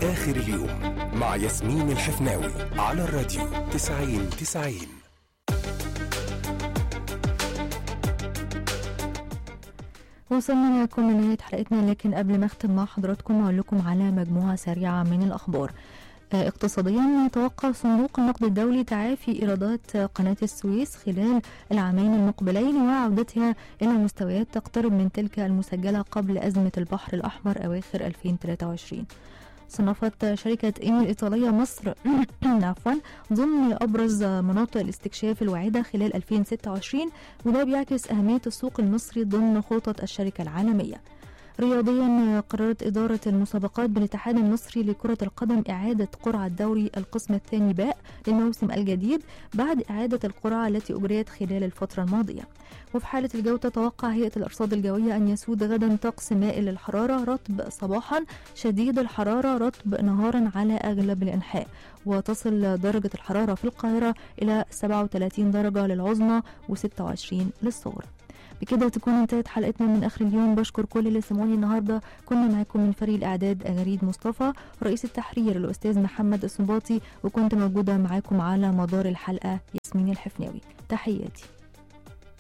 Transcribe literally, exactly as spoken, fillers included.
آخر اليوم مع ياسمين الحفناوي على الراديو تسعين تسعين. وصلنا لكم لنهاية حلقتنا، لكن قبل ما اختم مع حضراتكم أقول لكم على مجموعة سريعة من الأخبار. اقتصاديا، يتوقع صندوق النقد الدولي تعافي إيرادات قناة السويس خلال العامين المقبلين وعودتها إلى مستويات تقترب من تلك المسجلة قبل أزمة البحر الأحمر أواخر ألفين وثلاثة وعشرين. صنفت شركة إيمي الإيطالية مصر عفوا ضمن أبرز مناطق الاستكشاف الواعدة خلال ألفين وستة وعشرين، وده بيعكس أهمية السوق المصري ضمن خطط الشركة العالمية. رياضيا، قررت إدارة المسابقات بالاتحاد المصري لكرة القدم إعادة قرعة دوري القسم الثاني باء للموسم الجديد بعد إعادة القرعة التي أجريت خلال الفترة الماضية. وفي حالة الجو، تتوقع هيئة الأرصاد الجوية أن يسود غدا طقس مائل للحرارة، رطب صباحا، شديد الحرارة، رطب نهارا على أغلب الأنحاء، وتصل درجة الحرارة في القاهرة إلى سبعة وثلاثين درجة للعظمى وستة وعشرين للصغرى. بكده تكون انتهت حلقتنا من آخر اليوم. بشكر كل اللي سمعوني النهارده. كنا معاكم من فريق الإعداد أغريد مصطفى، رئيس التحرير الأستاذ محمد السنباطي، وكنت موجودة معاكم على مدار الحلقة ياسمين الحفناوي. تحياتي.